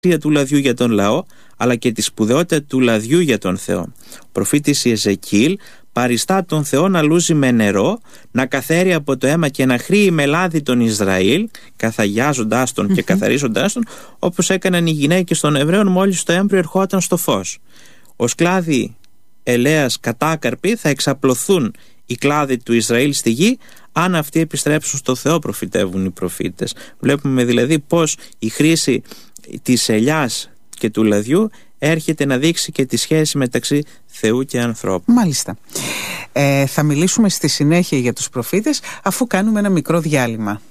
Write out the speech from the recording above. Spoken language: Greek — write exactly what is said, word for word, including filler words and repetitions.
του λαδιού για τον λαό, αλλά και τη σπουδαιότητα του λαδιού για τον Θεό. Ο προφήτης Ιεζεκίηλ παριστά τον Θεό να λούζει με νερό, να καθαίρει από το αίμα και να χρύει με λάδι τον Ισραήλ, καθαγιάζοντάς τον και καθαρίζοντάς τον, όπως έκαναν οι γυναίκες των Εβραίων μόλις το έμβριο ερχόταν στο φως. Ως κλάδι ελαίας κατάκαρποι θα εξαπλωθούν οι κλάδοι του Ισραήλ στη γη, αν αυτοί επιστρέψουν στο Θεό, προφητεύουν οι προφήτες. Βλέπουμε δηλαδή πως η χρήση της ελιάς και του λαδιού έρχεται να δείξει και τη σχέση μεταξύ Θεού και ανθρώπου. Μάλιστα. Ε, θα μιλήσουμε στη συνέχεια για τους προφήτες, αφού κάνουμε ένα μικρό διάλειμμα.